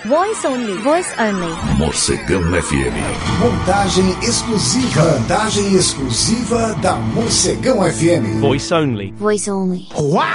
Voice only. Voice only. Morcegão FM. Montagem exclusiva da Morcegão FM. Voice only. Voice only. Uau!